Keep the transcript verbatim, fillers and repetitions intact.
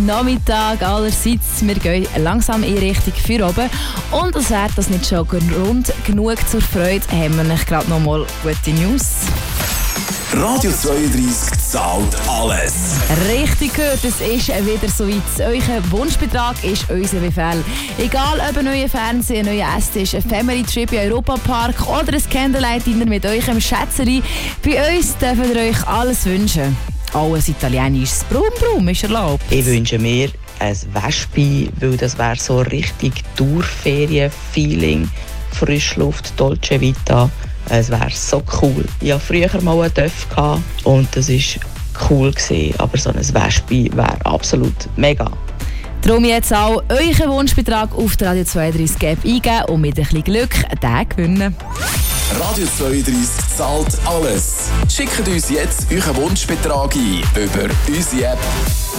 Nachmittag allerseits. Wir gehen langsam in Richtung für oben. Und als wäre das nicht schon Grund genug zur Freude, haben wir euch gerade noch mal gute News. Radio zweiunddreissig zahlt alles. Richtig gehört, es ist wieder soweit. Euer Wunschbetrag ist unser Befehl. Egal ob ein neuer Fernseher, ein neuer Esstisch, ein Family Trip im Europapark oder ein Candlelight-Dinner mit eurem Schätzeli, bei uns dürft ihr euch alles wünschen. Auch ein italienisches Brumm Brumm ist erlaubt. Ich wünsche mir ein Wespe, weil das wäre so richtig Tourferien-Feeling, Frischluft, Dolce Vita. Es wäre so cool. Ich hatte früher mal einen Töff und das war cool, aber so ein Wespe wäre absolut mega. Darum jetzt auch euren Wunschbetrag auf die Radio zweiunddreissig App eingeben und mit ein bisschen Glück den gewinnen. Radio zweiunddreissig zahlt alles. Schickt uns jetzt euren Wunschbetrag ein über unsere App.